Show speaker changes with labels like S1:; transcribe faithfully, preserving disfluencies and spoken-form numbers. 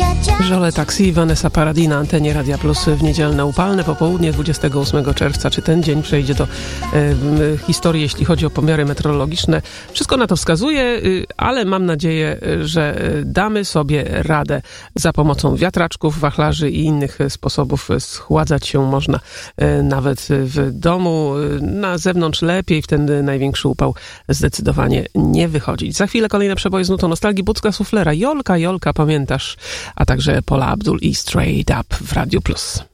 S1: Żole Taxi, Vanessa Paradis na antenie Radia Plus w niedzielne upalne popołudnie dwudziestego ósmego czerwca. Czy ten dzień przejdzie do e, historii, jeśli chodzi o pomiary meteorologiczne? Wszystko na to wskazuje, e, ale mam nadzieję, że damy sobie radę za pomocą wiatraczków, wachlarzy i innych sposobów. Schładzać się można e, nawet w domu. Na zewnątrz lepiej, w ten największy upał zdecydowanie nie wychodzić. Za chwilę kolejne przeboje z nutą nostalgii. Bucka Suflera. Jolka, Jolka, pamiętasz? A także Paula Abdul i Straight Up w Radiu Plus.